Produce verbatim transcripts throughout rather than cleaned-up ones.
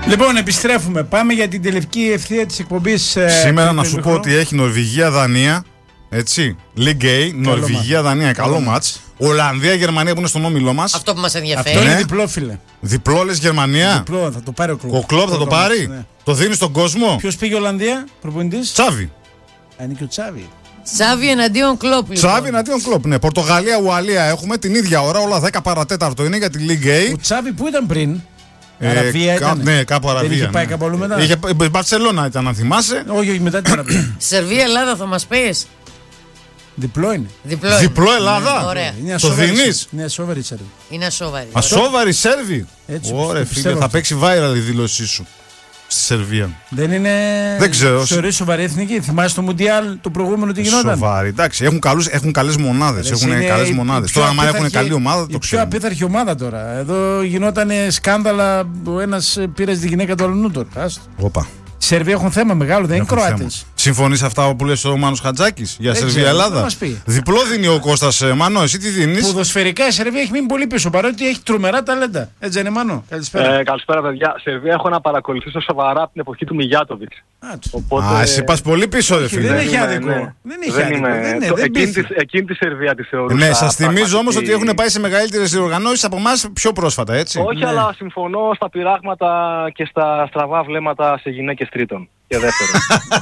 Λοιπόν, επιστρέφουμε. Πάμε για την τελική ευθεία της εκπομπής. Σήμερα να σου πω ότι έχει Νορβηγία-Δανία. Έτσι. League A, Νορβηγία-Δανία. Καλό μάτς. Ολλανδία-Γερμανία που είναι στον όμιλό μας. Αυτό που μας ενδιαφέρει. Αυτό είναι διπλό, φίλε. Διπλό λες Γερμανία. Διπλό, θα το πάρει ο Κλόπ. Ο Κλόπ θα το πάρει. Ναι. Το δίνει στον κόσμο. Ποιος πήγε Ολλανδία, προπονητής? Τσάβι. Είναι και ο Τσάβι. Τσάβι εναντίον Κλόπ. Λοιπόν. Τσάβι εναντίον Κλόπ. Ναι. Πορτογαλία-Ουαλία έχουμε την ίδια ώρα. Όλα δέκα παρά τέταρτο είναι για τη League A. Ο Τσάβι που ήταν πριν. Ε, Αραβία κα, ήταν. Ναι, κάπου Αραβία. Δεν είχε πάει ναι. κάπου αλλού μετά. Είχε, η Μπαρσελόνα ήταν, αν θυμάσαι. Όχι, όχι, μετά την Αραβία. Σερβία-Ελλάδα θα μας πεις. Διπλό είναι. Διπλό, είναι. Διπλό Ελλάδα. Ναι, ωραία. Είναι το δίνεις. Είναι ασόβαρη η Σέρβη. Είναι ασόβαρη. Ασόβαρη Σέρβη. Ωραία, φίλε, θα παίξει viral η δήλωσή σου στη Σερβία. Δεν είναι. Δεν ξέρω. Θεωρείς σοβαρή εθνική. Θυμάσαι το Μουντιάλ το προηγούμενο τι γινόταν? Σοβαρή. Εντάξει, έχουν, καλούς, έχουν καλές μονάδες. Έχουν καλές μονάδες. Τώρα, άμα έχουν καλή ομάδα, το ξέρω. Η πιο απίθαρχη ομάδα τώρα. Εδώ γινόταν σκάνδαλα. Ο ένας πήρε τη γυναίκα του αλλού τώρα. Όπα. Οι Σερβοί έχουν θέμα μεγάλο, δεν είναι Κροάτες. Συμφωνείς αυτά που λες ο Μάνος Χατζάκης για Σερβία-Ελλάδα? Διπλό δίνει ο Κώστας. Μάνο, εσύ τι δίνεις? Ποδοσφαιρικά η Σερβία έχει μείνει πολύ πίσω παρότι έχει τρομερά ταλέντα. Έτσι δεν είναι, Μάνο? Καλησπέρα. Ε, καλησπέρα, παιδιά. Σερβία έχω να παρακολουθήσω σοβαρά από την εποχή του Μιγιάτοβιτς. Οπότε... Α, εσύ πας πολύ πίσω, ρε φίλε. Δεν έχει άδικο. Ναι. Δεν έχει άδικο. Εκείνη τη Σερβία τη θεωρούσα. Ναι, σας θυμίζω όμως ότι έχουν πάει σε μεγαλύτερες διοργανώσεις από εμάς πιο πρόσφατα, έτσι. Όχι, αλλά συμφωνώ στα πειράγματα και στα στραβά βλέμματα σε γυναίκες τρίτων. Και δεύτερον.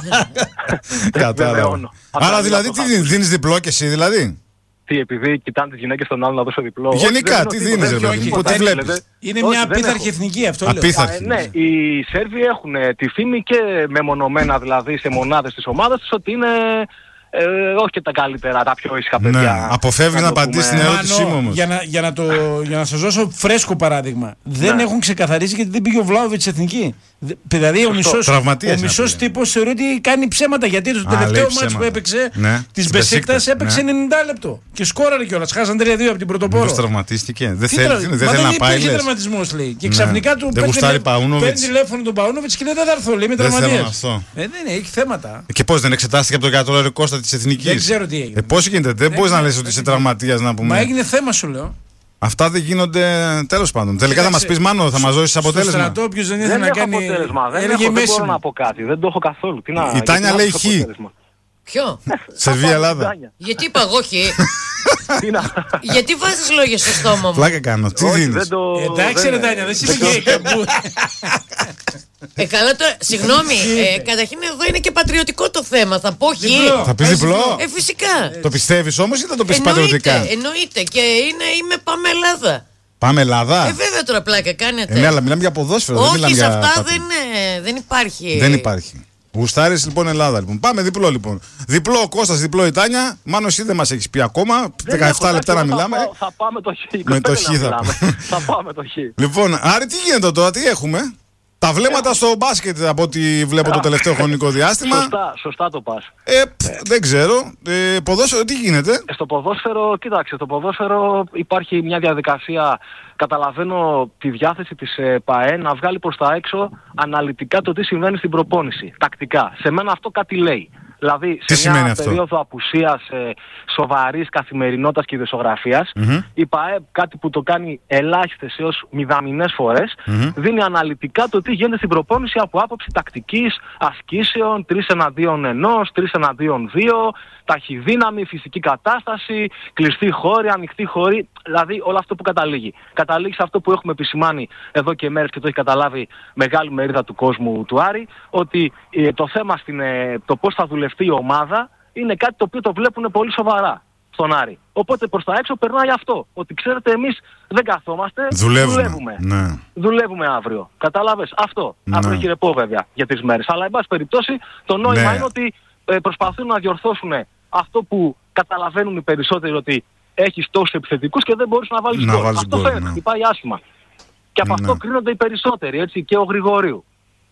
Κατάλαβα. Άρα δηλαδή τι δίνεις, δίνεις διπλό και εσύ δηλαδή? Τι, επειδή κοιτάνε τις γυναίκες στον άλλον να δώσω διπλό? Γενικά, τι δίνεις ρε παιδί μου, τι βλέπεις? Είναι μια απίθαρχη εθνική αυτό λέω. Ναι, οι Σέρβοι έχουν τη φήμη και μεμονωμένα δηλαδή σε μονάδες της ομάδας τους ότι είναι... Ε, όχι και τα καλύτερα, τα πιο ήσυχα παιδιά. Ναι, αποφεύγει να, να απαντήσει την ερώτησή μου όμως. Για να, για, να το, για να σας δώσω φρέσκο παράδειγμα. Δεν ναι. έχουν ξεκαθαρίσει γιατί δεν πήγε ο Βλάοβιτς εθνική. Δηλαδή ο μισός, ο μισός τύπος θεωρεί ότι κάνει ψέματα. Γιατί το τελευταίο μάτς που έπαιξε ναι. της Μπεσίκτας έπαιξε ναι. ενενήντα λεπτό. Και σκόραρε κιόλας. Χάσαν τρία δύο από την πρωτοπόρο. Μήπως τραυματίστηκε. Δεν θέλει να πάει. Δεν υπήρχε τραυματισμός λέει. Και ξαφνικά του παίρνει τηλέφωνο τον Παούνοβιτς και λέει δεν θα έρθω. Λέει είμαι τραυματίας. Δεν έχει θέματα. Και πώς δεν εξετάστηκε από τον γιατρό Κώστα της Εθνικής? Δεν ξέρω τι έγινε. Ε, πώς γίνεται, δεν μπορείς να λες ότι είσαι τραυματίας να πούμε. Μα έγινε θέμα σου λέω. Αυτά δεν γίνονται τέλος πάντων. Τελικά θα μας πεις Μάνο, θα μας δώσεις αποτέλεσμα. Στο στρατό ποιος δεν ήθελε να κάνει αποτέλεσμα. Δεν, έχω, δεν μπορώ να πω κάτι, δεν το έχω καθόλου. Τι να, η Τάνια λέει χ. Ποιο? Σερβία-Ελλάδα. Γιατί είπα εγώ χ? Γιατί βάζεις λόγια στο στόμα μου? Φλάκα κάνω, τι δίνεις? Εντάξει ρε Τάνια, δεν συμμετέχει καμπού. Ε, καλά τώρα, συγγνώμη, ε, καταρχήν εδώ είναι και πατριωτικό το θέμα. Θα πω χ. Θα πεις διπλό? Ε, φυσικά. Το πιστεύεις όμως ή θα το πεις πατριωτικά? Εννοείται και είναι, είμαι πάμε Ελλάδα. Πάμε Ελλάδα. Ε, βέβαια τώρα πλάκα κάνετε. Ε, ναι, αλλά μιλάμε για ποδόσφαιρο. Όχι, δεν σε για αυτά δεν, ε, δεν υπάρχει. Δεν υπάρχει. Γουστάρεις λοιπόν Ελλάδα λοιπόν. Πάμε διπλό λοιπόν. Διπλό ο Κώστας, διπλό η Τάνια. Μάνο εσύ δεν μας έχεις πει ακόμα. δεκαεπτά λεπτά να μιλάμε. Θα, θα πάμε το χ. Με το χ θα, θα πάμε το χ. Λοιπόν, Άρη τι γίνεται τώρα, τι έχουμε? Τα βλέμματα ε, στο μπάσκετ από ό,τι βλέπω το τελευταίο χρονικό διάστημα. Σωστά, σωστά το πας. Ε, π, ε. Δεν ξέρω. Ε, ποδόσφαιρο τι γίνεται? Στο ποδόσφαιρο, κοίταξε, στο ποδόσφαιρο υπάρχει μια διαδικασία. Καταλαβαίνω τη διάθεση της ε, ΠΑΕ να βγάλει προς τα έξω αναλυτικά το τι συμβαίνει στην προπόνηση. Τακτικά. Σε μένα αυτό κάτι λέει. Δηλαδή τι σε μια αυτό? περίοδο απουσίας ε, σοβαρής καθημερινότητας και ειδησογραφίας mm-hmm. η ΠΑΕ κάτι που το κάνει ελάχιστες έως μηδαμινές φορές mm-hmm. δίνει αναλυτικά το τι γίνεται στην προπόνηση από άποψη τακτικής, ασκήσεων, τρεις εναντίον ενός, τρεις εναντίον δύο, ταχυδύναμη, φυσική κατάσταση, κλειστή χώρη, ανοιχτή χώρη, δηλαδή όλο αυτό που καταλήγει. Καταλήγει σε αυτό που έχουμε επισημάνει εδώ και μέρες και το έχει καταλάβει μεγάλη μερίδα του κόσμου του Άρη, ότι ε, το θέμα στην, ε, το πώς θα δουλευτεί η ομάδα είναι κάτι το οποίο το βλέπουν πολύ σοβαρά στον Άρη. Οπότε προς τα έξω περνάει αυτό, ότι ξέρετε εμείς δεν καθόμαστε, δουλεύουμε. Δουλεύουμε, ναι. δουλεύουμε αύριο. Κατάλαβες αυτό, ναι. Αύριο έχει ρεπό βέβαια για τις μέρες. Αλλά εν πάση περιπτώσει το νόημα ναι. είναι ότι ε, προσπαθούν να διορθώσουν αυτό που καταλαβαίνουν οι περισσότεροι ότι έχεις τόσους επιθετικούς και δεν μπορείς να βάλεις γκολ. Αυτό goal, φαίνεται, ναι. πάει άσχημα. Και από ναι. αυτό κρίνονται οι περισσότεροι, έτσι, και ο Γρηγορίου.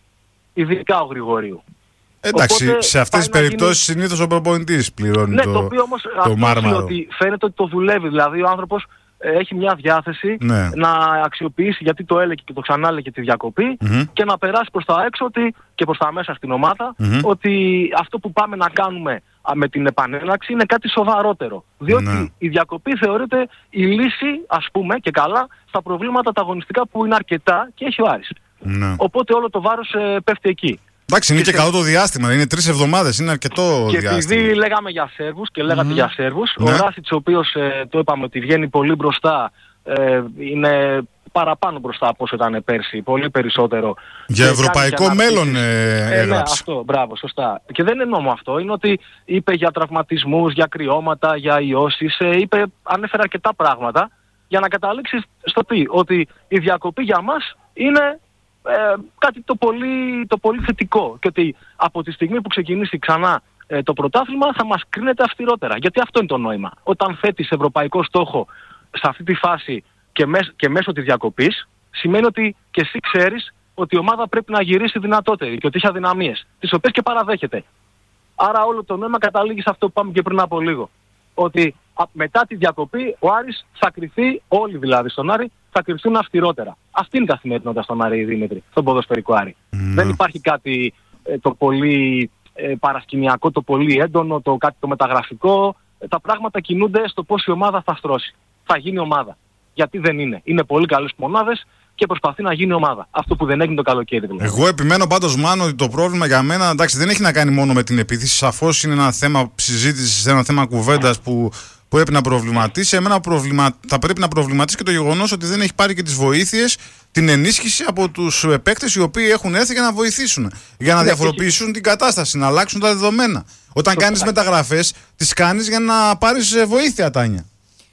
Ειδικά ο Γρηγορίου. Εντάξει, οπότε, σε αυτές τις περιπτώσεις γίνει... συνήθως ο προπονητής πληρώνει ναι, το, το, οποίο όμως, το μάρμαρο. Ότι φαίνεται ότι το δουλεύει, δηλαδή ο άνθρωπος ε, έχει μια διάθεση ναι. να αξιοποιήσει, γιατί το έλεγε και το ξανά έλεγε τη διακοπή mm-hmm. και να περάσει προς τα έξω ότι, και προς τα μέσα στην ομάδα mm-hmm. ότι αυτό που πάμε να κάνουμε με την επανέναρξη είναι κάτι σοβαρότερο. Διότι ναι. η διακοπή θεωρείται η λύση, ας πούμε και καλά, στα προβλήματα τα αγωνιστικά που είναι αρκετά και έχει ο Άρης. Ναι. Οπότε όλο το βάρος ε, πέφτει εκεί. Εντάξει, είναι και, και καλό το διάστημα, είναι τρεις εβδομάδες, είναι αρκετό και διάστημα. Και επειδή λέγαμε για Σέρβους και λέγατε mm. για Σέρβους, ναι. ο Ράσιτς, ο οποίος ε, το είπαμε ότι βγαίνει πολύ μπροστά, ε, είναι παραπάνω μπροστά από όσο ήταν πέρσι, πολύ περισσότερο. Για ευρωπαϊκό μέλλον ε, έγραψε. Ε, ναι, αυτό, μπράβο, σωστά. Και δεν εννοώ με αυτό, είναι ότι είπε για τραυματισμούς, για κρυώματα, για ιώσεις, ε, είπε, ανέφερε αρκετά πράγματα για να καταλήξει στο τι, ότι η διακοπή για μας είναι ε, κάτι το πολύ, το πολύ θετικό και ότι από τη στιγμή που ξεκινήσει ξανά ε, το πρωτάθλημα θα μας κρίνεται αυστηρότερα. Γιατί αυτό είναι το νόημα. Όταν θέτεις ευρωπαϊκό στόχο σε αυτή τη φάση και, μέσω, και μέσω της διακοπής, σημαίνει ότι και εσύ ξέρεις ότι η ομάδα πρέπει να γυρίσει δυνατότερη και ότι έχει αδυναμίες, τις οποίες και παραδέχεται. Άρα όλο το νόημα καταλήγει σε αυτό που πάμε και πριν από λίγο. Ότι α, μετά τη διακοπή ο Άρης θα κριθεί, όλοι δηλαδή στον Άρη, θα κρυφθούν αυστηρότερα. Αυτή είναι η καθημερινότητα στον Άρη, Δημήτρη, στον ποδοσφαιρικό Άρη. Mm. Δεν υπάρχει κάτι ε, το πολύ ε, παρασκηνιακό, το πολύ έντονο, το κάτι το μεταγραφικό. Ε, τα πράγματα κινούνται στο πώς η ομάδα θα στρώσει. Θα γίνει ομάδα. Γιατί δεν είναι. Είναι πολύ καλές μονάδες και προσπαθεί να γίνει ομάδα. Αυτό που δεν έγινε το καλοκαίρι δηλαδή. Εγώ επιμένω πάντως, Μάνο, ότι το πρόβλημα για μένα, εντάξει, δεν έχει να κάνει μόνο με την επίθεση. Σαφώς είναι ένα θέμα συζήτησης, ένα θέμα κουβέντας που, που πρέπει να προβληματίσει. Εμένα προβλημα... θα πρέπει να προβληματίσει και το γεγονός ότι δεν έχει πάρει και τις βοήθειες, την ενίσχυση από τους παίκτες οι οποίοι έχουν έρθει για να βοηθήσουν. Για να διαφοροποιήσουν έχει... την κατάσταση, να αλλάξουν τα δεδομένα. Όταν κάνεις μεταγραφές, τις κάνεις για να πάρεις βοήθεια, Τάνια.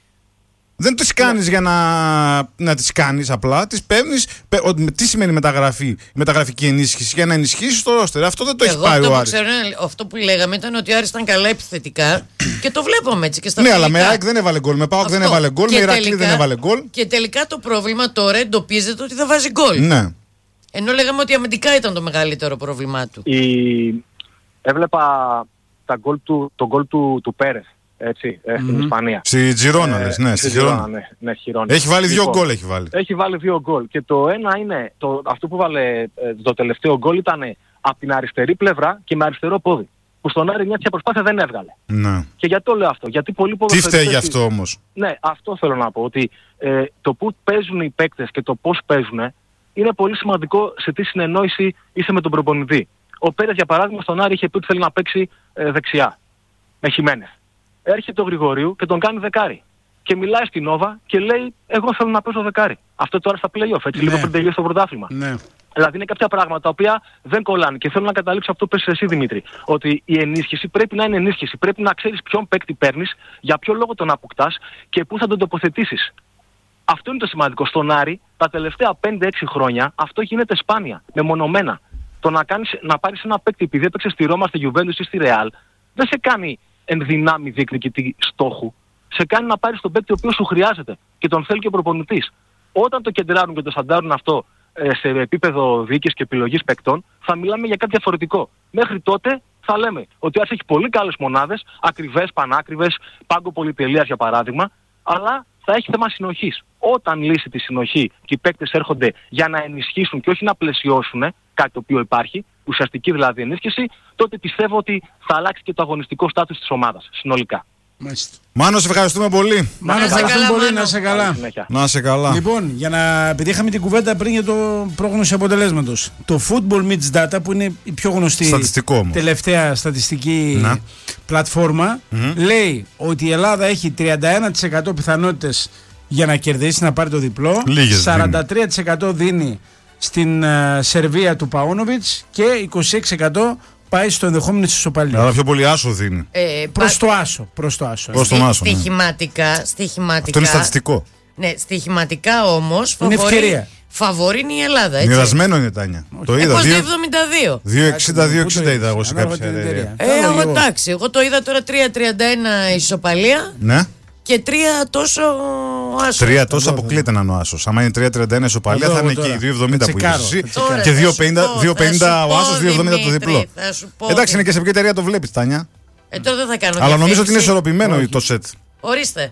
Δεν τις κάνεις yeah. για να, να τις κάνεις απλά, τις παίρνεις. Τι σημαίνει μεταγραφή, μεταγραφική ενίσχυση, για να ενισχύσεις το ρόστερ. Αυτό δεν το Εγώ έχει πάρει αυτό ο που Άρης. Ξέρω, αυτό που λέγαμε ήταν ότι ο Άρης ήταν καλά επιθετικά και το βλέπουμε έτσι και στα ναι, φιλικά. αλλά με ΑΕΚ δεν έβαλε γκολ, με ΠΑΟΚ δεν έβαλε γκολ, με Ηρακλή δεν έβαλε γκολ. Και τελικά το πρόβλημα τώρα εντοπίζεται ότι δεν βάζει γκολ. Ναι. Ενώ λέγαμε ότι αμυντικά ήταν το μεγαλύτερο πρόβλημά του. Η... Έβλεπα τα γκολ του, το γκολ του, του Πέρεθ. Έτσι, mm-hmm. στην Ισπανία. Στη Τζιρόνα, ε, λες, ναι, στη Τζιρόνα. Ναι, ναι, Χιρόνα. Έχει βάλει λοιπόν, δύο γκολ, έχει βάλει. Έχει βάλει δύο γκολ. Και το ένα είναι, το, αυτό που βάλε ε, το τελευταίο γκολ ήταν από την αριστερή πλευρά και με αριστερό πόδι. Που στον Άρη μια τέτοια προσπάθεια δεν έβγαλε. Ναι. Και γιατί το λέω αυτό, γιατί πολλοί Τι φταίει γι' αυτό όμως? Ναι, αυτό θέλω να πω. Ότι ε, το που παίζουν οι παίκτες και το πώς παίζουν είναι πολύ σημαντικό σε τι συνεννόηση είσαι με τον προπονητή. Ο Πέρες, για παράδειγμα, στον Άρη είχε πει ότι θέλει να παίξει ε, δεξιά. Με Χιμένεθ. Έρχεται ο Γρηγορίου και τον κάνει δεκάρι. Και μιλάει στην Νόβα και λέει: εγώ θέλω να παίζω δεκάρι. Αυτό τώρα στα play-off, έτσι, ναι. λίγο πριν τελειώσει το πρωτάθλημα. Ναι. Δηλαδή είναι κάποια πράγματα τα οποία δεν κολλάνε. Και θέλω να καταλήξω αυτό που πες εσύ, Δημήτρη. Ότι η ενίσχυση πρέπει να είναι ενίσχυση. Πρέπει να ξέρεις ποιον παίκτη παίρνεις, για ποιο λόγο τον αποκτάς και πού θα τον τοποθετήσεις. Αυτό είναι το σημαντικό. Στον Άρη τα τελευταία πέντε έξι χρόνια αυτό γίνεται σπάνια, μεμονωμένα. Το να, κάνεις, να πάρεις ένα παίκτη επειδή έπαιξε στη Ρώμα, στη Juventus ή στη Ρεάλ, δεν σε κάνει εν δυνάμει διεκδικητή στόχου. Σε κάνει να πάρεις τον παίκτη ο οποίος σου χρειάζεται και τον θέλει και ο προπονητής. Όταν το κεντράρουν και το σαντάρουν αυτό ε, σε επίπεδο δίκης και επιλογής παικτών, θα μιλάμε για κάτι διαφορετικό. Μέχρι τότε θα λέμε ότι ο Άρης έχει πολύ καλές μονάδες, ακριβές, πανάκριβες, πάγκο πολυτελείας για παράδειγμα, αλλά θα έχει θέμα συνοχής. Όταν λύσει τη συνοχή και οι παίκτες έρχονται για να ενισχύσουν και όχι να πλαισιώσουν κάτι το οποίο υπάρχει, ουσιαστική δηλαδή ενίσχυση, τότε πιστεύω ότι θα αλλάξει και το αγωνιστικό στάτους της ομάδας συνολικά. Μάλιστα. Μάνο, σε ευχαριστούμε πολύ. Μάνο, ευχαριστούμε πολύ. Μάνο. Να είσαι καλά. Να είσαι καλά. Λοιπόν, για να, επειδή είχαμε την κουβέντα πριν για το πρόγνωση αποτελέσματος, το Football Mitch Data, που είναι η πιο γνωστή τελευταία στατιστική να. πλατφόρμα, mm-hmm. λέει ότι η Ελλάδα έχει τριάντα ένα τοις εκατό πιθανότητες για να κερδίσει, να πάρει το διπλό. Λίγες σαράντα τρία τοις εκατό δίνει στην uh, Σερβία του Παούνοβιτς και είκοσι έξι τοις εκατό πάει στο ενδεχόμενο της ισοπαλίας. Αλλά πιο πολύ άσο δίνει. Ε, προς πα... το άσο. Προς το άσο. Προς τον άσο. Στοιχηματικά, ναι. στοιχηματικά. Αυτό είναι στατιστικό. Ναι, στοιχηματικά όμως φαβορεί, φαβορεί είναι η Ελλάδα. Έτσι. Μοιρασμένο είναι, Τάνια. Όχι. Το είδα. δύο εβδομήντα δύο. δύο εξήντα δύο εξήντα είδα εγώ σε κάποια εταιρεία. Ε, εγώ εντάξει. Εγώ το είδα τώρα τρία τριάντα ένα ισοπαλία. Ναι. Και τρία τόσο άσο. Τρία τόσο αποκλείται να είναι ο άσος. Αν είναι τρία τριάντα ένα ισοπαλία θα είναι εκεί δύο εβδομήντα που είσαι εσύ. Και δύο πενήντα ο άσος, δύο εβδομήντα το διπλό. Εντάξει, είναι και σε ποια εταιρεία το βλέπεις, Τάνια. Ε, τώρα δεν θα κάνω. Αλλά νομίζω ότι είναι ισορροπημένο το σετ. Ορίστε.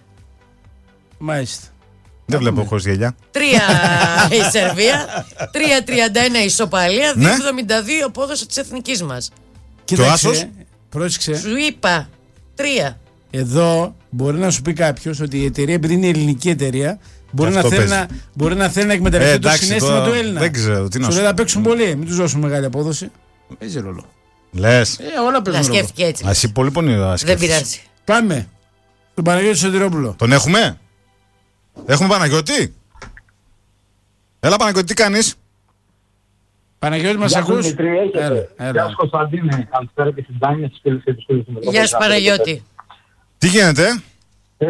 Μάλιστα. Δεν βλέπω χωρίς γέλια. Τρία η Σερβία, τρία τριάντα ένα ισοπαλία, δύο εβδομήντα δύο απόδοση της εθνικής μας. Και ο άσος. Πρόσεξε. Σου είπα. Τρία. Εδώ μπορεί να σου πει κάποιος ότι η εταιρεία, επειδή είναι ελληνική εταιρεία, Μπορεί να, θέλει να, μπορεί να θέλει να εκμεταλλευτεί ε, το συναίσθημα του Έλληνα. Δεν ξέρω. Τι να σου λέει να παίξουν πολύ. Μην του δώσουν μεγάλη απόδοση. Παίζει ρόλο. Λες. Ε, όλα παίζουν ρόλο. Σκέφτηκε έτσι. Εσύ πολύ πονηρά. Δεν πειράζει. Πάμε. Τον Παναγιώτη Σωτηρόπουλο. Τον έχουμε. Έχουμε Παναγιώτη. Έλα Παναγιώτη, τι κάνεις? Παναγιώτη, μας ακούς? Γεια σου Κωνσταντίνε, καλησπέρα και στην Τάνια, στις φίλες και τους φίλους μου. Γεια σου Παναγιώτη. Τι γίνεται? Ε,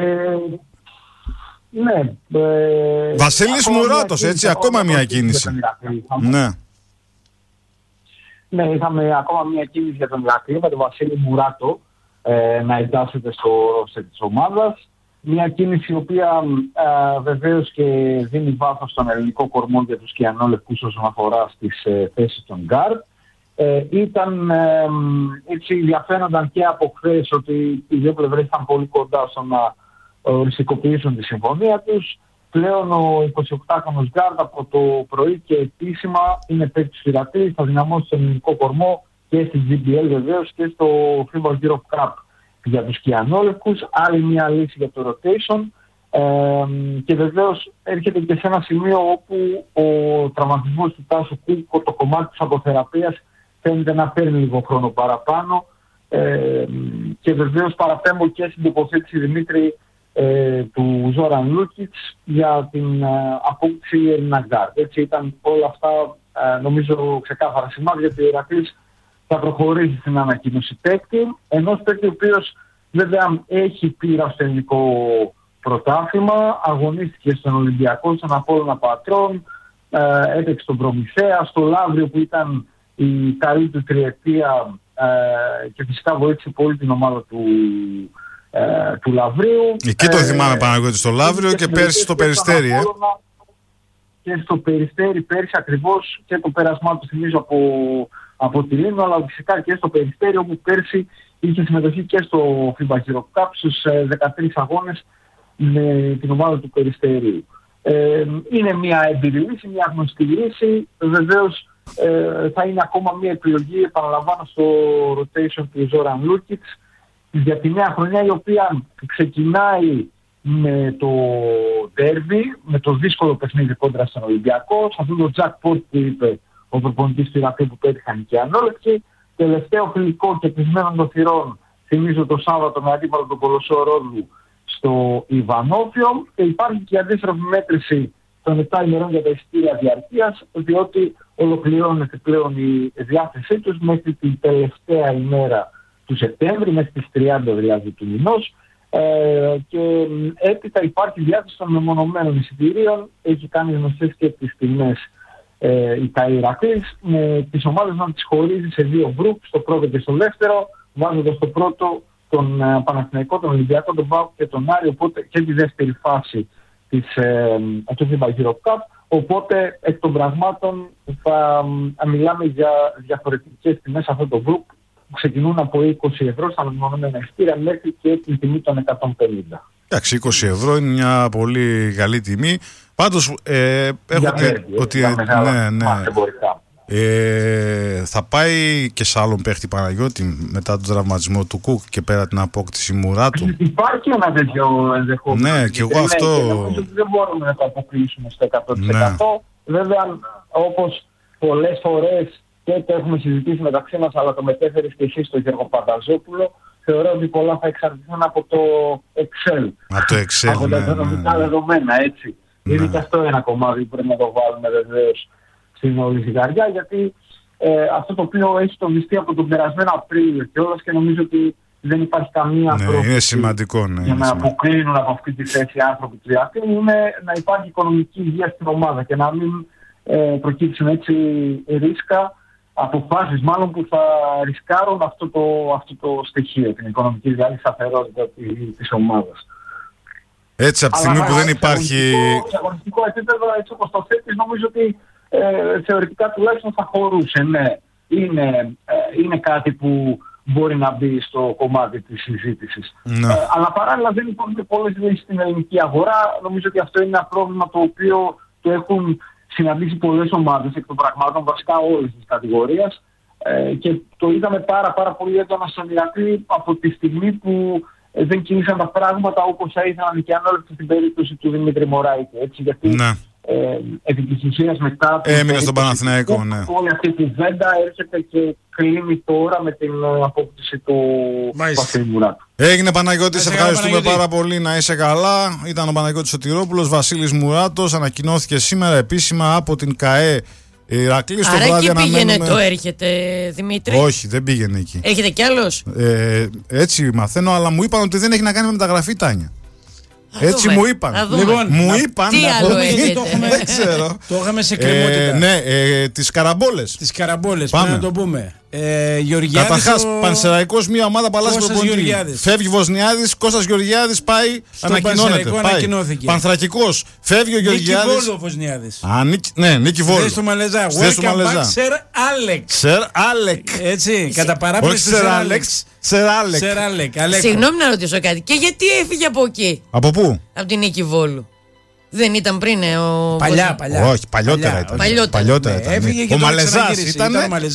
ναι. Ε, Βασίλης Μουράτος, έτσι, ακόμα μια κίνηση. Ναι. Ναι, είχαμε ακόμα μια κίνηση για τον Ηρακλή με τον Βασίλη Μουράτο ε, να εντάσσεται στο ρόστερ της ομάδας. Μια κίνηση η οποία ε, βεβαίως και δίνει βάθος στον ελληνικό κορμό για τους κιανόλευκους όσον αφορά στις ε, θέσεις των γκάρτ. Ε, ήταν, ε, έτσι διαφαίνονταν και από χθες ότι οι δύο πλευρές ήταν πολύ κοντά στο να οριστικοποιήσουν τη συμφωνία τους. Πλέον ο εικοσιοκτάχρονος γκάρτ από το πρωί και επίσημα είναι παίκτης του Ηρακλή, θα δυναμώσει τον ελληνικό κορμό και στη τζι μπι ελ βεβαίως και στο FIBA Europe Cup για τους κιανόλευκους. Άλλη μια λύση για το rotation ε, και βεβαίως έρχεται και σε ένα σημείο όπου ο τραυματισμός του Τάσου Κούκο, το κομμάτι της αποθεραπείας φαίνεται να παίρνει λίγο χρόνο παραπάνω ε, και βεβαίως παραπέμπω και στην τοποθέτηση Δημήτρη ε, του Ζόραν Λούκιτς για την ε, απόκτηση Έλληνα γκάρτ. Έτσι ήταν όλα αυτά ε, νομίζω ξεκάθαρα σημάδια γιατί ο Ηρακλής θα προχωρήσει στην ανακοίνωση παίκτη, ενός παίκτη ο οποίος βέβαια έχει πείρα στο ελληνικό πρωτάθλημα, αγωνίστηκε στον Ολυμπιακό, στον Απόλλωνα Πατρών, ε, έπαιξε στον Προμηθέα, στο Λαύριο που ήταν η καλή του τριετία ε, και φυσικά βοήθησε πολύ την ομάδα του, ε, του Λαυρίου. Εκεί το θυμάμαι ε, Παναγιώτη, στο Λαύριο και, και πέρσι στο Περιστέρι. Ε. Και στο Περιστέρι πέρσι ακριβώς και το πέρασμά του θυμίζω από, από τη Λίμνο, αλλά φυσικά και στο Περιστέρι όπου πέρσι είχε συμμετοχή και στο FIBA Europe Cup στους δεκατρείς αγώνες με την ομάδα του Περιστερίου. Ε, είναι μια εμπειρή λύση, μια γνωστή λύση. Βεβαίως ε, θα είναι ακόμα μια επιλογή, επαναλαμβάνω, στο rotation του Ζόραν Λούκιτς για τη νέα χρονιά, η οποία ξεκινάει με το derby, με το δύσκολο παιχνίδι κόντρα στον Ολυμπιακό, σε αυτό το jackpot που είπε ο προπονητής του Ηρακλή που πέτυχαν και ανόλευκοι. Τελευταίο φιλικό και κλεισμένο των θυρών, θυμίζω το Σάββατο με αντίπαλο τον Κολοσσό Ρόδου στο Ιβανόφιο, και υπάρχει και η αντίστροφη μέτρηση των επτά ημερών για τα εισιτήρια διαρκείας, διότι ολοκληρώνεται πλέον η διάθεσή τους μέχρι την τελευταία ημέρα του Σεπτέμβρη, μέχρι τις τριάντα δηλαδή του μηνός, ε, και έπειτα υπάρχει διάθεση των μεμονωμένων εισιτηρίων, έχει κάνει γνωστές και τις τιμές Ε, η Ηρακλής, με τις ομάδες να τις χωρίζει σε δύο γκρουπ, στο πρώτο και στο δεύτερο, βάζοντας στο πρώτο τον uh, Παναθηναϊκό, τον Ολυμπιακό, τον ΠΑΟΚ και τον Άρη, οπότε και τη δεύτερη φάση της, ε, του FIBA Europe Cup, οπότε εκ των πραγμάτων θα ε, μιλάμε για διαφορετικές τιμές σε αυτό το γκρουπ που ξεκινούν από είκοσι ευρώ στα μεμονωμένα εισιτήρια μέχρι και την τιμή των εκατόν πενήντα. Εντάξει, είκοσι ευρώ είναι μια πολύ καλή τιμή. Πάντως, ε, έχω ότι για ναι, ναι. Ε, θα πάει και σε άλλον παίχτη Παναγιώτη μετά τον τραυματισμό του Κουκ και πέρα την απόκτηση Μουράτου. Υπάρχει ένα τέτοιο ενδεχόμενο. Ναι, και εγώ αυτό. Ναι, νομίζω ότι δεν μπορούμε να το αποκλείσουμε στο εκατό τοις εκατό. Ναι. Βέβαια, όπως πολλές φορές και το έχουμε συζητήσει μεταξύ μας, αλλά το μετέφερες και εσύ στο Γιώργο Πανταζόπουλο, θεωρώ ότι πολλά θα εξαρτηθούν από το Excel. Από το Excel, από τα οικονομικά ναι, δεδομένα, έτσι. Ναι. Είναι και αυτό ένα κομμάτι που πρέπει να το βάλουμε βεβαίως στην όλη ζυγαριά, γιατί ε, αυτό το οποίο έχει τονιστεί από τον περασμένο Απρίλιο και όλας, και νομίζω ότι δεν υπάρχει καμία ναι, πρόκληση είναι σημαντικό, ναι, για είναι να σημαντικό. αποκλίνουν από αυτή τη θέση άνθρωποι του Ηρακλή, είναι να υπάρχει οικονομική υγεία στην ομάδα και να μην ε, προκύψουν έτσι ρίσκα, αποφάσεις μάλλον που θα ρισκάρουν αυτό το, αυτό το στοιχείο, την οικονομική δηλαδή σταθερότητα της ομάδας. Έτσι, από τη στιγμή που δεν υπάρχει. Σε αγωνιστικό επίπεδο, έτσι όπως το θέτεις, νομίζω ότι ε, θεωρητικά τουλάχιστον θα χωρούσε. Ναι, είναι, ε, είναι κάτι που μπορεί να μπει στο κομμάτι της συζήτησης. Ναι. Ε, αλλά παράλληλα δεν υπάρχουν και πολλές λύσεις στην ελληνική αγορά. Νομίζω ότι αυτό είναι ένα πρόβλημα το οποίο το έχουν συναντήσει πολλές ομάδες εκ των πραγμάτων, βασικά όλες τις κατηγορίες. Ε, και το είδαμε πάρα, πάρα πολύ έντονα στον Ηρακλή από τη στιγμή που ε, δεν κίνησαν τα πράγματα όπως θα ήθελαν και αν όλη στην περίπτωση του Δημήτρη Μωράητη. Έτσι, γιατί ναι. ε, επί της ουσίας μετά... Έμεινε στον Παναθηναϊκό, ναι. Όλη αυτή τη βέντα έρχεται και κλείνει τώρα με την απόκτηση του Βασίλη Μουράτου. Έγινε Παναγιώτη, σε ευχαριστούμε Παναγιώτη. πάρα πολύ, να είσαι καλά. Ήταν ο Παναγιώτης Σωτηρόπουλος, Βασίλης Μουράτος, ανακοινώθηκε σήμερα επίσημα από την ΚΑΕ Ηρακλή. Άρα εκεί πήγαινε αναμένουμε... το έρχεται, Δημήτρη. Όχι, δεν πήγαινε εκεί. Έχετε κι άλλος? Ε, έτσι μαθαίνω, αλλά μου είπαν ότι δεν έχει να κάνει με μεταγραφή, Τάνια. Έτσι δούμε. μου είπαν. Λοιπόν, μου είπαν. Τι άλλο έχετε? Δεν ξέρω. Το είχαμε σε κρεμότητα. Ε, ναι, ε, τις καραμπόλες. Τις καραμπόλες, πρέπει να το πούμε. Ε, Γεωργιάδης. Καταρχάς, ο... Πανσεραϊκός, μία ομάδα παλάζει προπονητή. Φεύγει Βοσνιάδης, Κώστας Γεωργιάδης πάει, στον ανακοινώνεται. Ανακοινώθηκε. Πανθρακικός, φεύγει ο Γεωργιάδης. Νίκη Βόλου ο Βοσνιάδης. Α, νίκη, ναι, Νίκη Βόλου. Θες του Μαλεζά. Welcome back, Σερ Άλεκ. Σερ Άλεκ. Έτσι, κατά παράπληση Σερ Άλεξ. Σερ Άλεκ. Συγγνώμη να ρωτήσω κάτι. Και γιατί έφυγε από εκεί? Από πού? Από την Νίκη Βόλου. Δεν ήταν πριν ο... Παλιά, παλιά. Όχι, παλιότερα ήταν. Παλιότερα, παλιότερα ήταν. Έφυγε και ο Μαλεζάς ήταν.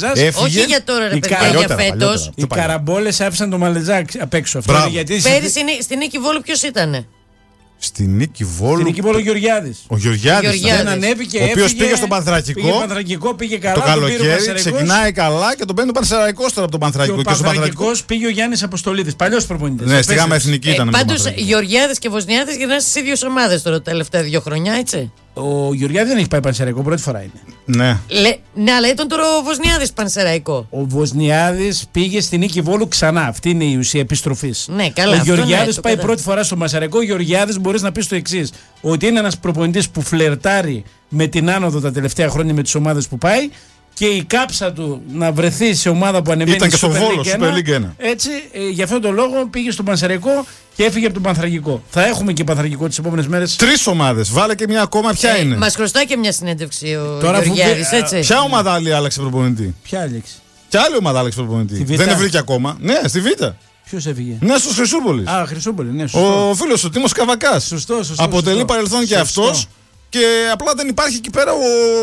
Όχι για τώρα, ρε παιδιά, για φέτος. Οι καραμπόλες άφησαν το Μαλεζά απ' έξω. Πέρυσι στην Νίκη Βόλου ποιος ήτανε? Στη Νίκη Βόλου. Στη Νίκη Βόλου ο Γεωργιάδης. Ο Γεωργιάδης. Δεν ανέβηκε. Ο οποίος πήγε στον Πανθρακικό. Πήγε Πανθρακικό, πήγε καλά. Το καλοκαίρι ξεκινάει καλά και τον παίρνει τον Πανσεραϊκός τώρα από τον Πανθρακικό. Και ο Πανθρακικός πήγε ο Γιάννης Αποστολίδης. Παλιός προπονητής. Ναι, στη Γάμα Εθνική ήταν. Πάντως Γεωργιάδης και Βοσνιάδης γυρνάνε στις ίδιες ομάδες τώρα τα τελευταία δύο χρονιά, έτσι. Ο Γεωργιάδης δεν έχει πάει Πανσεραϊκό, πρώτη φορά είναι. Ναι. Λε, ναι, αλλά ήταν τώρα ο Βοσνιάδης Πανσεραϊκό. Ο Βοσνιάδης πήγε στη Νίκη Βόλου ξανά. Αυτή είναι η ουσία επιστροφής. Ναι, καλά. Ο Γεωργιάδης ναι, πάει πρώτη φορά στο Πανσεραϊκό. Ο Γεωργιάδης μπορείς να πεις το εξής: ότι είναι ένας προπονητής που φλερτάρει με την άνοδο τα τελευταία χρόνια με τις ομάδες που πάει. Και η κάψα του να βρεθεί σε ομάδα που ανεβαίνει. Ήταν και στο Βόλο, Super League ένα. Έτσι, ε, γι' αυτόν τον λόγο πήγε στον Πανσεραϊκό και έφυγε από τον Πανθρακικό. Θα έχουμε και Πανθρακικό τις επόμενες μέρες. Τρεις ομάδες. Βάλε και μια ακόμα. Ποια ε, είναι? Μας χρωστάει και μια συνέντευξη ο Τώρα Γεωργιάδης, φου... έτσι. Ποια ομάδα άλλη άλλαξε προπονητή? Ποια άλλαξε? Ποια άλλη ομάδα άλλαξε προπονητή? Δεν βρήκε ακόμα. Ναι, στη Β. Ποιος έφυγε? Ναι, στο Χρυσούπολης. Α, Χρυσούπολη, ναι, σωστό. Ο φίλος του Τίμος Καβακάς. Σωστό, σωστό. Αποτελεί σωστό. παρελθόν και αυτός. Και απλά δεν υπάρχει εκεί πέρα ο.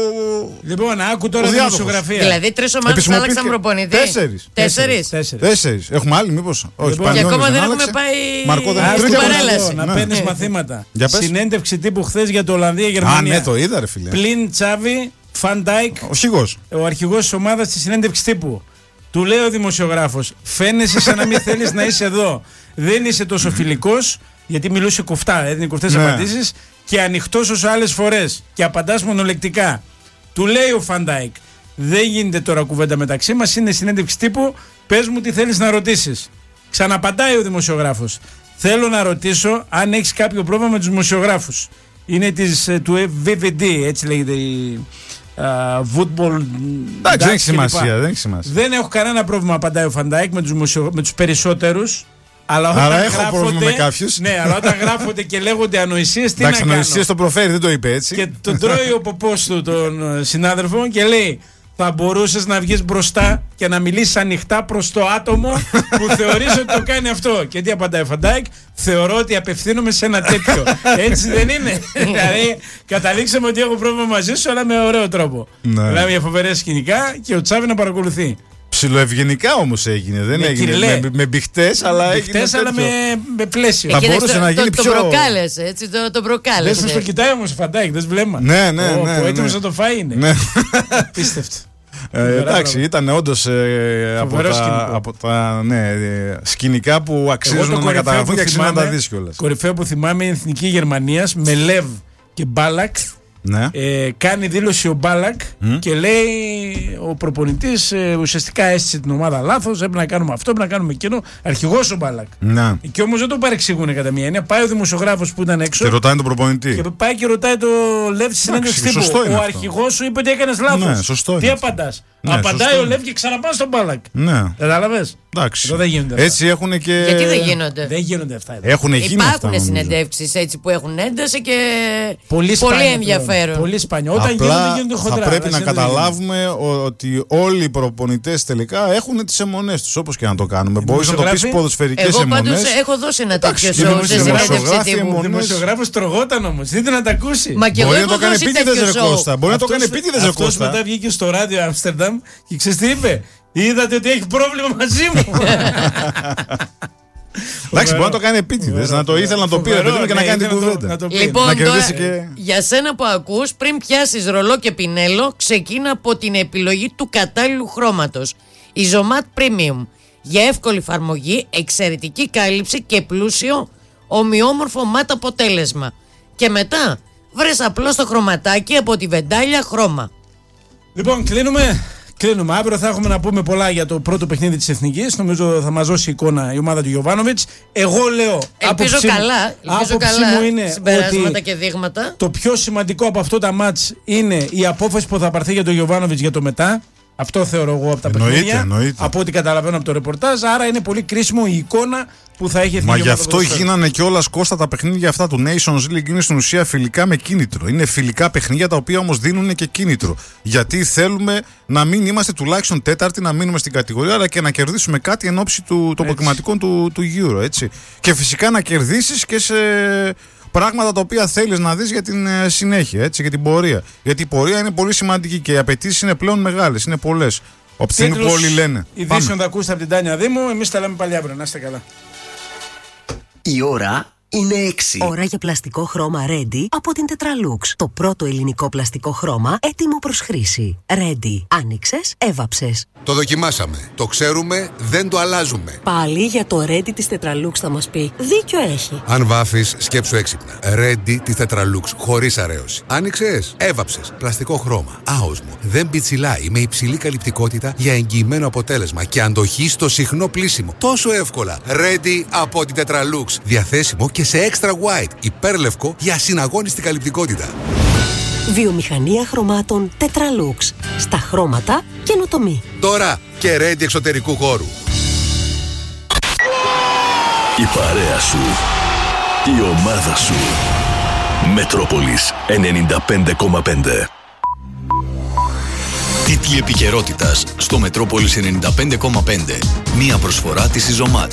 Λοιπόν, άκου τώρα τη δημοσιογραφία. Δηλαδή, τρεις ομάδες που άλλαξαν προπονητή. Τέσσερις. Τέσσερις. Τέσσερις. Έχουμε άλλοι, μήπως? Όχι, λοιπόν, και ακόμα δεν έχουμε πάει. Μαρκό, δεν στην παρέλαση. Να παίρνεις μαθήματα. Συνέντευξη τύπου χθες για το Ολλανδία-Γερμανία. Α, ναι, το είδα, ρε φίλε. Πλην Τσάβη, Φαντάικ. Ο αρχηγός. Ο αρχηγός της ομάδας στη συνέντευξη τύπου. Του λέει ο δημοσιογράφος: φαίνεσαι σαν να μην θέλεις να είσαι εδώ. Δεν είσαι τόσο φιλικός, γιατί μιλούσε κοφτά, έδινε κοφτές ναι. απαντήσεις. Και ανοιχτός όσο άλλες φορές. Και απαντάς μονολεκτικά. Του λέει ο Φαντάικ: δεν γίνεται τώρα κουβέντα μεταξύ μας, είναι συνέντευξη τύπου. Πες μου τι θέλεις να ρωτήσεις. Ξαναπαντάει ο δημοσιογράφος: θέλω να ρωτήσω αν έχεις κάποιο πρόβλημα με τους δημοσιογράφους. Είναι της, του βι βι ντι, έτσι λέγεται η. Football. Εντάξει, δεν έχει σημασία, δεν έχει σημασία. Δεν έχω κανένα πρόβλημα, απαντάει ο Φαντάικ, με τους, δημοσιο... με τους περισσότερους. Αλλά όταν Άρα έχω γράφονται, πρόβλημα με κάποιους. Ναι, αλλά όταν γράφονται και λέγονται ανοησίες, τι εντάξει, να κάνω. ανοησίες το προφέρει, δεν το είπε έτσι. Και τον τρώει ο ποπός του τον συνάδελφο και λέει: θα μπορούσες να βγεις μπροστά και να μιλήσεις ανοιχτά προς το άτομο που θεωρείς ότι το κάνει αυτό. Και τι απαντάει ο Φαντάικ: θεωρώ ότι απευθύνομαι σε ένα τέτοιο. Έτσι δεν είναι? Δηλαδή, καταλήξαμε ότι έχω πρόβλημα μαζί σου, αλλά με ωραίο τρόπο. Μιλάμε για φοβερές σκηνικά και ο Τσάβη να παρακολουθεί. Ψιλοευγενικά όμως έγινε, δεν με έγινε με, με μπιχτές, αλλά μπιχτές, αλλά με, με πλαίσιο. Θα μπορούσε το, να γίνει το, πιο... Το προκάλεσε, έτσι, το, το προκάλεσε. Δεν στο κοιτάει όμως ο Φαντάικ, δεν βλέμμα. Ναι, ναι, ο, ναι. Ο έτοιμος ναι. να το φάει είναι. Ναι. Πίστευτο. Ε, εντάξει, ήταν όντως ε, από, τα, από τα ναι, σκηνικά που αξίζουν να καταγραφούν και αξίζουν να τα δεις κιόλας. Κορυφαίο που θυμάμαι η Εθνική Γερμανίας με Λεβ και Μπάλακ. Ναι. Ε, κάνει δήλωση ο Μπάλακ mm. και λέει ο προπονητής ε, ουσιαστικά έστησε την ομάδα λάθος, έπρεπε να κάνουμε αυτό, έπρεπε να κάνουμε εκείνο. Αρχηγός ο Μπάλακ. Ναι. Και όμως δεν το παρεξηγούν κατά μία έννοια. Πάει ο δημοσιογράφος που ήταν έξω και ρωτάει τον προπονητή. Και πάει και ρωτάει το Λεβ στη συνέντευξη τύπου. Ο αρχηγός σου είπε ότι έκανες λάθος. Ναι, σωστό. Τι απαντάς? Ναι, απαντάει σωστό. Ο Λεβ και ξαναπάει στον Μπάλακ. Ναι. Κατάλαβες? Εντάξει. Δεν γίνονται αυτά. Έτσι έχουν και. Γιατί δεν γίνονται? Δεν γίνονται αυτά. Εδώ. Έχουν γίνει υπάρχουν αυτά. συνεντεύξεις έτσι που έχουν ένταση και πολύ, πολύ ενδιαφέρον. Πολύ σπάνιο. Όταν απλά γίνονται, γίνονται χοντρά. Θα πρέπει να καταλάβουμε ότι όλοι οι προπονητές τελικά έχουν τις αιμονές τους. Όπως και να το κάνουμε. Μπορείς να το πεις ποδοσφαιρικές αιμονές. Εγώ πάντως έχω δώσει ένα τέτοιο σοου σε συνέντευξη τύπου. Ο δημοσιογράφος τρογόταν όμως. Δείτε να τα ακούσει. Μπορεί να το κάνει επίτηδες ρε Κώστα. Μπορεί να το κάνει επίτηδες ρε Κώστα. Αυτός μετά βγήκε στο ράδιο Άμστερνταμ και ξέρεις τι είπε? Είδατε ότι έχει πρόβλημα μαζί μου. Εντάξει, μπορεί να το κάνει επίτηδες, να το ήθελα να το πει και να κάνει την κουβέντα. Λοιπόν, τώρα, για σένα που ακούς, πριν πιάσεις ρολό και πινέλο, ξεκίνα από την επιλογή του κατάλληλου χρώματος. Η Zomat Premium. Για εύκολη εφαρμογή, εξαιρετική κάλυψη και πλούσιο, ομοιόμορφο ματ αποτέλεσμα. Και μετά, βρες απλώς το χρωματάκι από τη Βεντάλια Χρώμα. Λοιπόν, κλείνουμε. Κλείνουμε. Αύριο θα έχουμε να πούμε πολλά για το πρώτο παιχνίδι της Εθνικής. Νομίζω θα μας δώσει εικόνα η ομάδα του Γιοβάνοβιτς. Εγώ λέω. Ελπίζω καλά. Ελπίζω καλά. Μου είναι συμπεράσματα και δείγματα. Το πιο σημαντικό από αυτό τα μάτς είναι η απόφαση που θα πάρθει για τον Γιοβάνοβιτς για το μετά. Αυτό θεωρώ εγώ από τα εννοείται, παιχνίδια. Εννοείται. Από ό,τι καταλαβαίνω από το ρεπορτάζ. Άρα είναι πολύ κρίσιμο η εικόνα που θα έχει εθνική. Μα γι' αυτό γίνανε κιόλας, Κώστα, τα παιχνίδια αυτά του Nations League. Είναι στην ουσία φιλικά με κίνητρο. Είναι φιλικά παιχνίδια τα οποία όμως δίνουν και κίνητρο. Γιατί θέλουμε να μην είμαστε τουλάχιστον τέταρτοι, να μείνουμε στην κατηγορία, αλλά και να κερδίσουμε κάτι εν ώψη του, των προκριματικών του, του Euro. Έτσι. Και φυσικά να κερδίσεις και σε πράγματα τα οποία θέλεις να δεις για την ε, συνέχεια, έτσι, για την πορεία. Γιατί η πορεία είναι πολύ σημαντική και οι απαιτήσεις είναι πλέον μεγάλες, είναι πολλές. Από τη στιγμή που όλοι λένε. Ειδήσεων θα ακούσετε από την Τάνια Δήμου, εμείς τα λέμε πάλι αύριο. Να είστε καλά. Η ώρα είναι έξι. Ώρα για πλαστικό χρώμα Ready από την Tetralux. Το πρώτο ελληνικό πλαστικό χρώμα έτοιμο προς χρήση. Ready. Άνοιξες, έβαψες. Το δοκιμάσαμε. Το ξέρουμε, δεν το αλλάζουμε. Πάλι για το Ready της Tetralux θα μας πει. Δίκιο έχει. Αν βάφεις, σκέψου έξυπνα. Ready της Tetralux, χωρίς αρέωση. Άνοιξες, έβαψες. Πλαστικό χρώμα. Άοσμο. Δεν πιτσιλάει. Με υψηλή καλυπτικότητα για εγγυημένο αποτέλεσμα και αντοχή στο συχνό πλύσιμο. Τόσο εύκολα. Ready από την Tetralux. Διαθέσιμο και σε extra white. Υπέρλευκο για ασυναγώνιστη καλυπτικότητα. Βιομηχανία χρωμάτων Tetralux. Στα χρώματα καινοτομή. Τώρα και Ready εξωτερικού χώρου. Η παρέα σου. Η ομάδα σου. Μετρόπολης ενενήντα πέντε κόμμα πέντε. Τίτλοι επικαιρότητας στο Μετρόπολης ενενήντα πέντε κόμμα πέντε. Μία προσφορά της Zomat.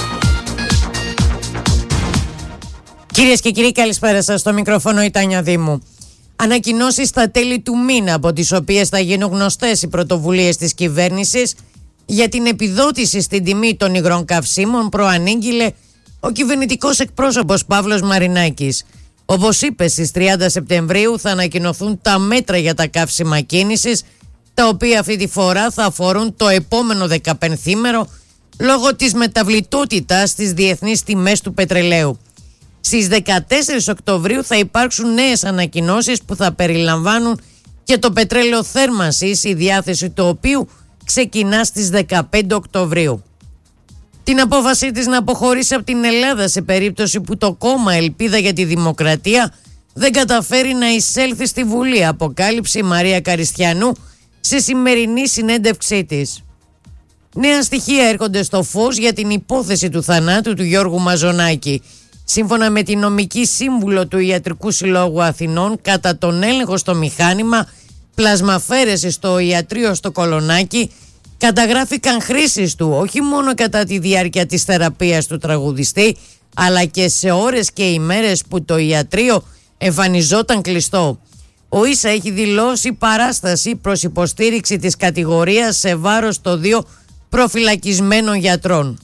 Κυρίες και κύριοι, καλησπέρα σας. Στο μικρόφωνο η Τάνια Δήμου. Ανακοινώσεις στα τέλη του μήνα, από τις οποίες θα γίνουν γνωστές οι πρωτοβουλίες της κυβέρνησης για την επιδότηση στην τιμή των υγρών καυσίμων, προανήγγειλε ο κυβερνητικός εκπρόσωπος Παύλος Μαρινάκης. Όπως είπε, στις τριάντα Σεπτεμβρίου θα ανακοινωθούν τα μέτρα για τα καύσιμα κίνησης, τα οποία αυτή τη φορά θα αφορούν το επόμενο δεκαπενθήμερο λόγω της μεταβλητότητας στις διεθνείς τιμές του πετρελαίου. Στις δεκατέσσερις Οκτωβρίου θα υπάρξουν νέες ανακοινώσεις που θα περιλαμβάνουν και το πετρέλαιο θέρμανσης, η διάθεση του οποίου ξεκινά στις δεκαπέντε Οκτωβρίου. Την απόφαση της να αποχωρήσει από την Ελλάδα σε περίπτωση που το κόμμα Ελπίδα για τη Δημοκρατία δεν καταφέρει να εισέλθει στη Βουλή, αποκάλυψε η Μαρία Καριστιανού στη σημερινή συνέντευξή της. Νέα στοιχεία έρχονται στο φως για την υπόθεση του θανάτου του Γιώργου Μαζονάκη. Σύμφωνα με την νομική σύμβουλο του Ιατρικού Συλλόγου Αθηνών, κατά τον έλεγχο στο μηχάνημα πλασμαφέρεση στο ιατρείο στο Κολονάκι, καταγράφηκαν χρήσεις του όχι μόνο κατά τη διάρκεια της θεραπείας του τραγουδιστή, αλλά και σε ώρες και ημέρες που το ιατρείο εμφανιζόταν κλειστό. Ο ΙΣΑ έχει δηλώσει παράσταση προς υποστήριξη της κατηγορίας σε βάρος των δύο προφυλακισμένων γιατρών.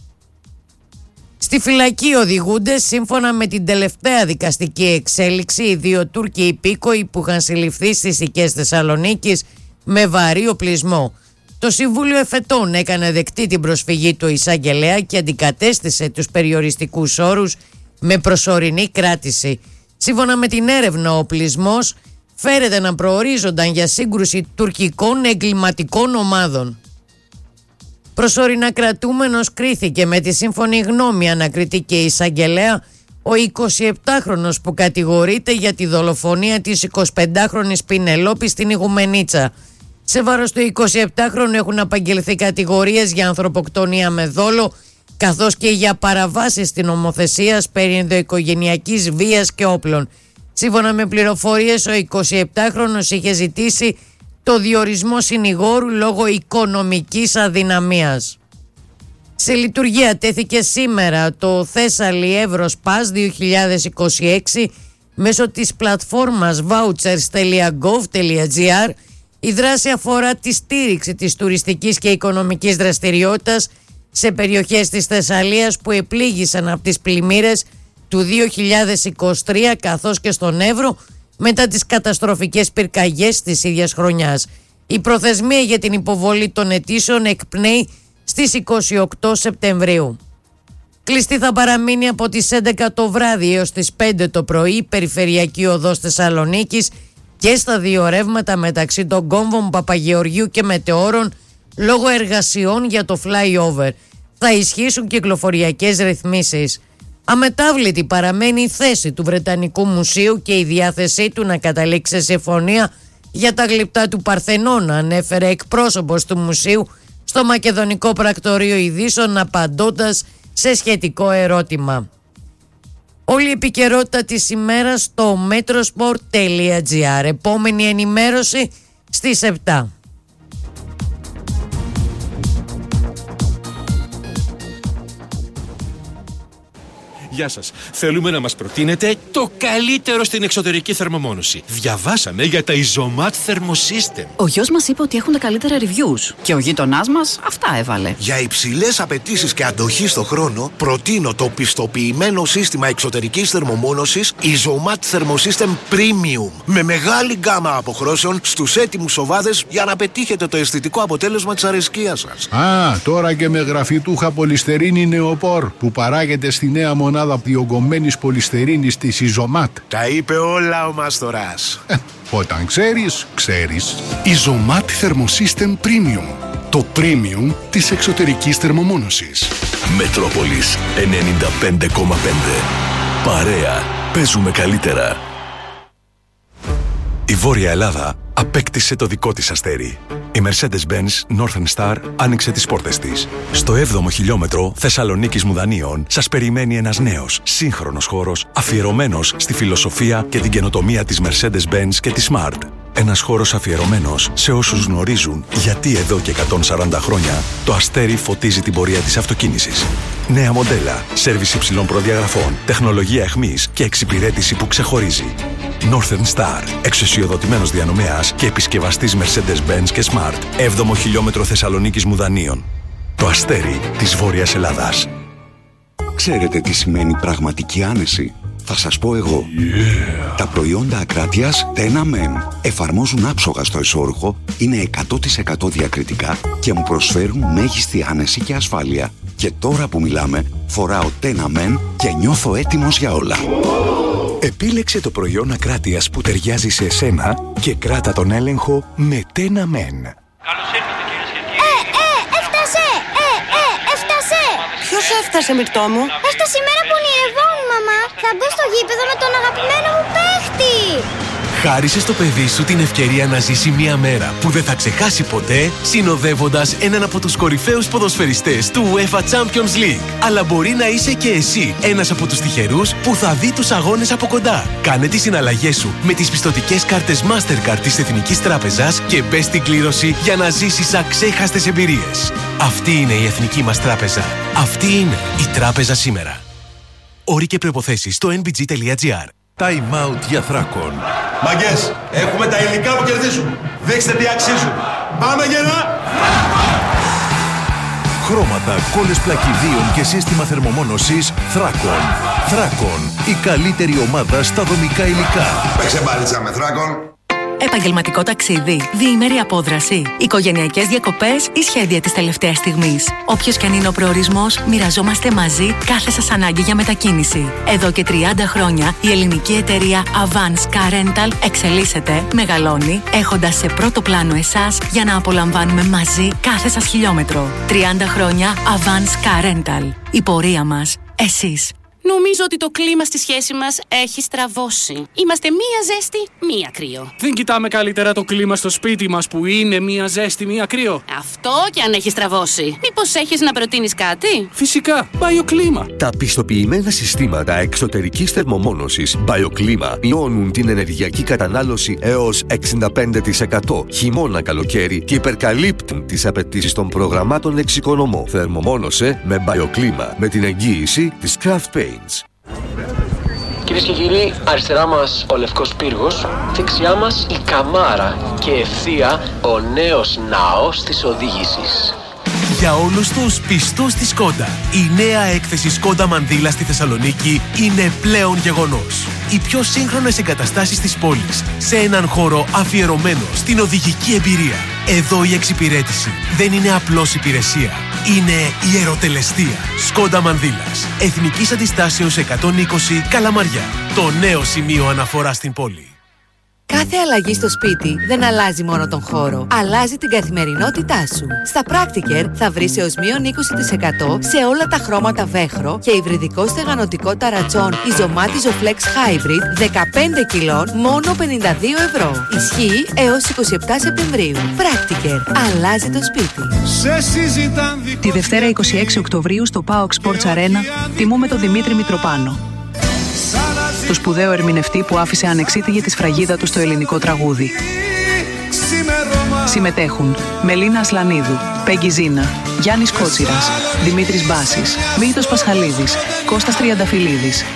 Στη φυλακή οδηγούνται, σύμφωνα με την τελευταία δικαστική εξέλιξη, οι δύο Τούρκοι υπήκοοι που είχαν συλληφθεί στις οικές Θεσσαλονίκης με βαρύ οπλισμό. Το Συμβούλιο Εφετών έκανε δεκτή την προσφυγή του εισαγγελέα και αντικατέστησε τους περιοριστικούς όρους με προσωρινή κράτηση. Σύμφωνα με την έρευνα, ο οπλισμός φέρεται να προορίζονταν για σύγκρουση τουρκικών εγκληματικών ομάδων. Προσωρινά κρατούμενος κρίθηκε με τη σύμφωνη γνώμη ανακριτική εισαγγελέα ο εικοσιεπτάχρονος που κατηγορείται για τη δολοφονία της εικοσιπεντάχρονης Πινελόπη στην Ιγουμενίτσα. Σε βάρος του εικοσιεπτάχρονου έχουν απαγγελθεί κατηγορίες για ανθρωποκτονία με δόλο, καθώς και για παραβάσεις στην νομοθεσία περί ενδοοικογενειακής βίας και όπλων. Σύμφωνα με πληροφορίες, ο εικοσιεπτάχρονος είχε ζητήσει το διορισμό συνηγόρου λόγω οικονομικής αδυναμίας. Σε λειτουργία τέθηκε σήμερα το Θέσσαλι Εύρος Pass δύο χιλιάδες είκοσι έξι μέσω της πλατφόρμας vouchers τελεία gov τελεία gr. Η δράση αφορά τη στήριξη της τουριστικής και οικονομικής δραστηριότητας σε περιοχές της Θεσσαλίας που επλήγησαν από τις πλημμύρες του δύο χιλιάδες είκοσι τρία, καθώς και στον Εύρο μετά τις καταστροφικές πυρκαγιές της ίδιας χρονιάς. Η προθεσμία για την υποβολή των αιτήσεων εκπνέει στις είκοσι οκτώ Σεπτεμβρίου. Κλειστή θα παραμείνει από τις έντεκα το βράδυ έως τις πέντε το πρωί η περιφερειακή οδός Θεσσαλονίκης και στα δύο ρεύματα μεταξύ των κόμβων Παπαγεωργίου και Μετεώρων λόγω εργασιών για το flyover. Θα ισχύσουν κυκλοφοριακές ρυθμίσεις. Αμετάβλητη παραμένει η θέση του Βρετανικού Μουσείου και η διάθεσή του να καταλήξει σε συμφωνία για τα γλυπτά του Παρθενώνα, ανέφερε εκπρόσωπος του Μουσείου στο Μακεδονικό Πρακτορείο Ειδήσεων απαντώντας σε σχετικό ερώτημα. Όλη η επικαιρότητα της ημέρας στο metrosport τελεία gr. Επόμενη ενημέρωση στις επτά. Γεια σας. Θέλουμε να μας προτείνετε το καλύτερο στην εξωτερική θερμομόνωση. Διαβάσαμε για τα Isomat Thermosystem. Ο γιος μας είπε ότι έχουν τα καλύτερα reviews και ο γείτονάς μας αυτά έβαλε. Για υψηλές απαιτήσεις και αντοχή στο χρόνο, προτείνω το πιστοποιημένο σύστημα εξωτερικής θερμομόνωσης Isomat Thermosystem Premium με μεγάλη γκάμα αποχρώσεων στους έτοιμους σοβάδες για να πετύχετε το αισθητικό αποτέλεσμα της αρεσκίας σας. Α, τώρα και με γραφιτούχα πολυστερίνη νεοπόρ που παράγεται στη νέα μονάδα διογκωμένης πολυστερίνης της Isomat. Τα είπε όλα ο Μαστοράς. Ε, όταν ξέρεις, ξέρεις. Isomat Thermosystem Premium. Το premium της εξωτερικής θερμομόνωσης. Μετρόπολης ενενήντα πέντε κόμμα πέντε. Παρέα. Παίζουμε καλύτερα. Η Βόρεια Ελλάδα απέκτησε το δικό της αστέρι. Η Mercedes-Benz Northern Star άνοιξε τις πόρτες της. Στο έβδομο χιλιόμετρο Θεσσαλονίκης Μουδανίων σας περιμένει ένας νέος, σύγχρονος χώρος αφιερωμένος στη φιλοσοφία και την καινοτομία της Mercedes-Benz και της Smart. Ένας χώρος αφιερωμένος σε όσους γνωρίζουν γιατί εδώ και εκατόν σαράντα χρόνια το αστέρι φωτίζει την πορεία της αυτοκίνησης. Νέα μοντέλα, σέρβις υψηλών προδιαγραφών, τεχνολογία αιχμής και εξυπηρέτηση που ξεχωρίζει. Northern Star, εξουσιοδοτημένος διανομέας και επισκευαστής Mercedes-Benz και Smart. έβδομο χιλιόμετρο Θεσσαλονίκης Μουδανίων. Το αστέρι της Βόρειας Ελλάδας. Ξέρετε τι σημαίνει πραγματική άνεση? Θα σας πω εγώ. Yeah. Τα προϊόντα Ακράτειας Tena Men εφαρμόζουν άψογα στο εσώρουχο, είναι εκατό τοις εκατό διακριτικά και μου προσφέρουν μέγιστη άνεση και ασφάλεια. Και τώρα που μιλάμε, φοράω Tena Men και νιώθω έτοιμος για όλα. Επίλεξε το προϊόν Ακράτειας που ταιριάζει σε εσένα και κράτα τον έλεγχο με Tena Men. Καλώς ήρθατε κυρίες και κύριοι. Ε, ε, έφτασε! Ε, ε, έφτασε! Ποιος έφτασε, Μυρτώ μου? Έφτασε η μέρα που ονειρευόμουν, μαμά. Θα μπω στο γήπεδο με τον αγαπημένο μου παίχτη. Χάρισε στο παιδί σου την ευκαιρία να ζήσει μια μέρα που δεν θα ξεχάσει ποτέ, συνοδεύοντας έναν από τους κορυφαίους ποδοσφαιριστές του UEFA Champions League. Αλλά μπορεί να είσαι και εσύ ένας από τους τυχερούς που θα δει τους αγώνες από κοντά. Κάνε τις συναλλαγές σου με τις πιστωτικές κάρτες Mastercard της Εθνικής Τράπεζας και μπες στην κλήρωση για να ζήσεις αξέχαστες εμπειρίες. Αυτή είναι η Εθνική μας Τράπεζα. Αυτή είναι η Τράπεζα σήμερα. Όροι και προϋποθέσεις στο εν μπι τζι τελεία τζι άρ. Time out για Θράκον. Μαγκές, έχουμε τα υλικά που κερδίζουν. Δείξτε τι αξίζουν. Πάμε γερά! Χρώματα, κόλλες πλακιδίων και σύστημα θερμομόνωσης Θράκον. Θράκον, η καλύτερη ομάδα στα δομικά υλικά. Παίξε μπάλιτσα με Θράκον. Επαγγελματικό ταξίδι, διήμερη απόδραση, οικογενειακές διακοπές ή σχέδια της τελευταίας στιγμής. Όποιος και αν είναι ο προορισμός, μοιραζόμαστε μαζί κάθε σας ανάγκη για μετακίνηση. Εδώ και τριάντα χρόνια η ελληνική εταιρεία Avance Car Rental εξελίσσεται, μεγαλώνει, έχοντας σε πρώτο πλάνο εσάς για να απολαμβάνουμε μαζί κάθε σας χιλιόμετρο. τριάντα χρόνια Avance Car Rental. Η πορεία μας, εσείς. Νομίζω ότι το κλίμα στη σχέση μας έχει στραβώσει. Είμαστε μία ζέστη, μία κρύο. Δεν κοιτάμε καλύτερα το κλίμα στο σπίτι μας που είναι μία ζέστη, μία κρύο? Αυτό και αν έχει στραβώσει. Μήπως έχεις να προτείνεις κάτι? Φυσικά, BioClima. Τα πιστοποιημένα συστήματα εξωτερικής θερμομόνωσης BioClima μειώνουν την ενεργειακή κατανάλωση έως εξήντα πέντε τοις εκατό χειμώνα καλοκαίρι και υπερκαλύπτουν τις απαιτήσεις των προγραμμάτων εξοικονομώ. Θερμομόνωσε με BioClima με την εγγύηση της Craft Paints. Κυρίες και κύριοι, αριστερά μας ο Λευκός Πύργος, δεξιά μας η Καμάρα και ευθεία ο νέος ναός της οδήγησης. Για όλους τους πιστούς στη Σκόντα. Η νέα έκθεση Σκόντα Μανδύλα στη Θεσσαλονίκη είναι πλέον γεγονός. Οι πιο σύγχρονες εγκαταστάσεις της πόλης, σε έναν χώρο αφιερωμένο στην οδηγική εμπειρία. Εδώ η εξυπηρέτηση δεν είναι απλώς υπηρεσία. Είναι ιεροτελεστία. Σκόντα Μανδύλας. Εθνικής Αντιστάσεως εκατόν είκοσι Καλαμαριά. Το νέο σημείο αναφορά στην πόλη. Κάθε αλλαγή στο σπίτι δεν αλλάζει μόνο τον χώρο, αλλάζει την καθημερινότητά σου. Στα Practiker θα βρεις έως μείον είκοσι τοις εκατό σε όλα τα χρώματα βέχρο και υβριδικό στεγανοτικό ταρατσόν Isomat Isoflex Hybrid δεκαπέντε κιλών μόνο πενήντα δύο ευρώ. Ισχύει έως είκοσι επτά Σεπτεμβρίου. Practiker. Αλλάζει το σπίτι. Τη Δευτέρα είκοσι έξι Οκτωβρίου στο PAOK Sports Arena τιμούμε τον Δημήτρη Μητροπάνο, το σπουδαίο ερμηνευτή που άφησε ανεξίτηλη τη σφραγίδα του στο ελληνικό τραγούδι. Συμμετέχουν Μελίνα Ασλανίδου, Πέγγι Ζίνα, Γιάννης Κότσιρας, Δημήτρης Μπάσης, Μίλτος Πασχαλίδης, Κώστας Τριανταφυλλίδης.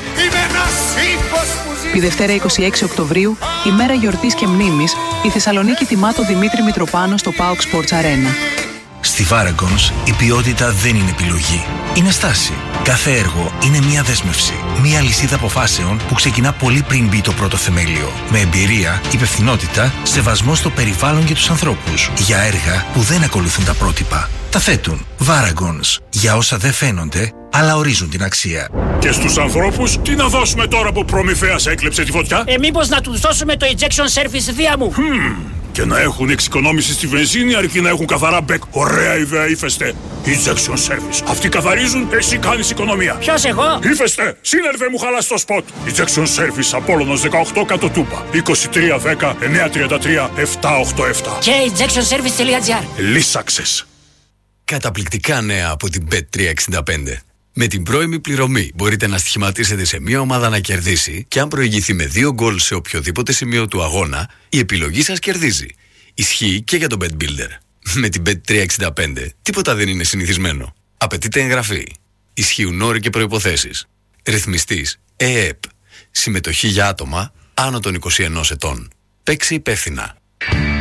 Τη Δευτέρα είκοσι έξι Οκτωβρίου, ημέρα γιορτής και μνήμης, η Θεσσαλονίκη τιμά τον Δημήτρη Μητροπάνο στο PAOK Sports Arena. Στη Varagons η ποιότητα δεν είναι επιλογή, είναι στάση. Κάθε έργο είναι μια δέσμευση, μια λυσίδα αποφάσεων που ξεκινά πολύ πριν μπει το πρώτο θεμέλιο. Με εμπειρία, υπευθυνότητα, σεβασμό στο περιβάλλον και τους ανθρώπους. Για έργα που δεν ακολουθούν τα πρότυπα. Τα θέτουν. Varagons. Για όσα δεν φαίνονται, αλλά ορίζουν την αξία. Και στους ανθρώπους, τι να δώσουμε τώρα που προμηθέας έκλεψε τη φωτιά? Ε, μήπως να τους δώσουμε το Ejection Service δία μου. Hmm. Και να έχουν εξοικονόμηση στη βενζίνη αρκεί να έχουν καθαρά μπεκ. Ωραία ιδέα, Ύφεστε. Ejection Service. Αυτοί καθαρίζουν, εσύ κάνεις οικονομία. Ποιος, εγώ? Ύφεστε. Σύνερβε μου χαλάς το σποτ. Ejection Service Απόλλωνος δεκαοκτώ κάτω Τούμπα. είκοσι τρία δέκα εννιακόσια τριάντα τρία επτακόσια ογδόντα επτά. Και ejection service τελεία τζι άρ. Λύσαξες. Καταπληκτικά νέα από την μπετ τριακόσια εξήντα πέντε. Με την πρώιμη πληρωμή μπορείτε να στοιχηματίσετε σε μία ομάδα να κερδίσει και αν προηγηθεί με δύο γκολ σε οποιοδήποτε σημείο του αγώνα, η επιλογή σας κερδίζει. Ισχύει και για το Bet Builder. Με την μπετ τριακόσια εξήντα πέντε τίποτα δεν είναι συνηθισμένο. Απαιτείται εγγραφή. Ισχύουν όροι και προϋποθέσεις. Ρυθμιστής ΕΕΠ. Συμμετοχή για άτομα άνω των είκοσι ενός ετών. Παίξε υπεύθυνα.